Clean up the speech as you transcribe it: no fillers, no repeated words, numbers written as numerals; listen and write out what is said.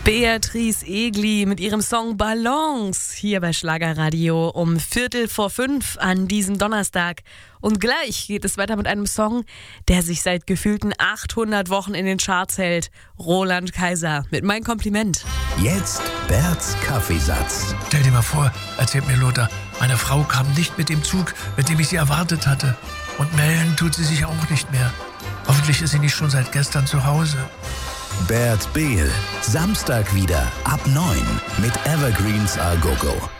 Beatrice Egli mit ihrem Song Balance hier bei Schlagerradio um 4:45 an diesem Donnerstag. Und gleich geht es weiter mit einem Song, der sich seit gefühlten 800 Wochen in den Charts hält. Roland Kaiser mit Mein Kompliment. Jetzt Berts Kaffeesatz. Stell dir mal vor, erzählt mir Lothar, meine Frau kam nicht mit dem Zug, mit dem ich sie erwartet hatte. Und melden tut sie sich auch nicht mehr. Hoffentlich ist sie nicht schon seit gestern zu Hause. Bert Behl, Samstag wieder ab 9 mit Evergreens A Go Go.